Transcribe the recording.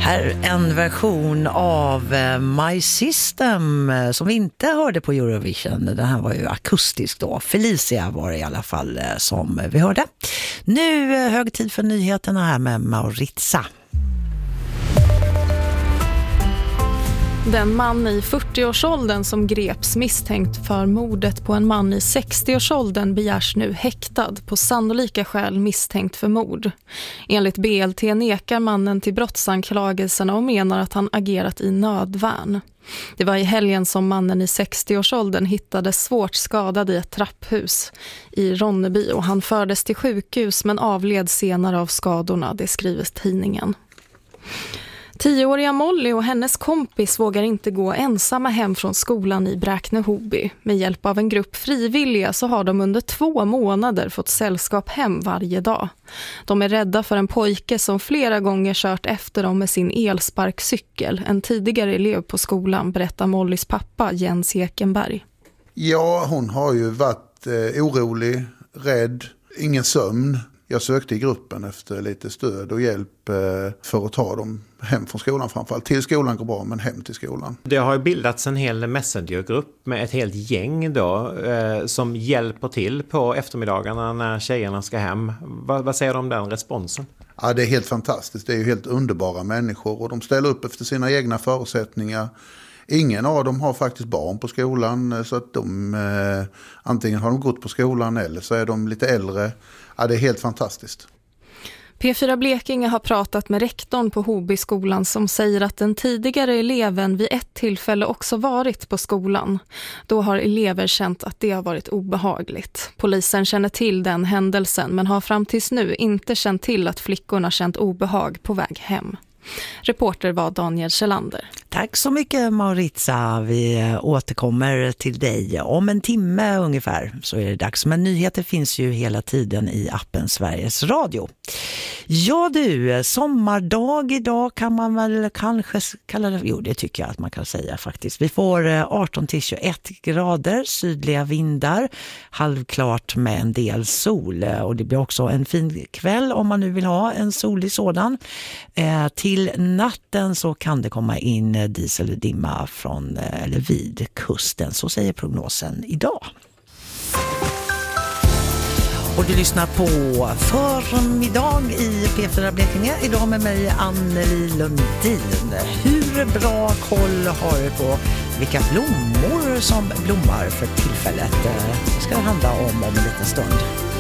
Här en version av My System som vi inte hörde på Eurovision. Den här var ju akustisk då. Felicia var det i alla fall som vi hörde. Nu hög tid för nyheterna här med Mauriza. Den man i 40-årsåldern som greps misstänkt för mordet på en man i 60-årsåldern begärs nu häktad på sannolika skäl misstänkt för mord. Enligt BLT nekar mannen till brottsanklagelserna och menar att han agerat i nödvärn. Det var i helgen som mannen i 60-årsåldern hittades svårt skadad i ett trapphus i Ronneby och han fördes till sjukhus men avled senare av skadorna, det skriver tidningen. 10-åriga Molly och hennes kompis vågar inte gå ensamma hem från skolan i Bräkne-Hoby. Med hjälp av en grupp frivilliga så har de under 2 månader fått sällskap hem varje dag. De är rädda för en pojke som flera gånger kört efter dem med sin elsparkcykel. En tidigare elev på skolan, berättar Mollys pappa Jens Ekenberg. Ja, hon har ju varit orolig, rädd, ingen sömn. Jag sökte i gruppen efter lite stöd och hjälp för att ta dem hem från skolan framförallt. Till skolan går bra, men hem till skolan. Det har ju bildats en hel messengergrupp med ett helt gäng då som hjälper till på eftermiddagarna när tjejerna ska hem. Vad säger du om den responsen? Ja, det är helt fantastiskt. Det är ju helt underbara människor och de ställer upp efter sina egna förutsättningar. Ingen av dem har faktiskt barn på skolan så att de antingen har de gått på skolan eller så är de lite äldre. Ja, det är helt fantastiskt. P4 Blekinge har pratat med rektorn på Hobyskolan som säger att den tidigare eleven vid ett tillfälle också varit på skolan. Då har elever känt att det har varit obehagligt. Polisen känner till den händelsen men har fram tills nu inte känt till att flickorna känt obehag på väg hem. Reporter var Daniel Kjellander. Tack så mycket Mauriza. Vi återkommer till dig om en timme ungefär så är det dags. Men nyheter finns ju hela tiden i appen Sveriges Radio. Ja du, sommardag idag kan man väl kanske kalla det, jo det tycker jag att man kan säga faktiskt. Vi får 18-21 grader, sydliga vindar, halvklart med en del sol och det blir också en fin kväll om man nu vill ha en solig sådan. Till natten så kan det komma in dieseldimma från eller vid kusten, så säger prognosen idag. Och du lyssnar på Förmiddag i P4 Blekinge. Idag med mig Anneli Lundin. Hur bra koll har du på vilka blommor som blommar för tillfället? Det ska det handla om en liten stund.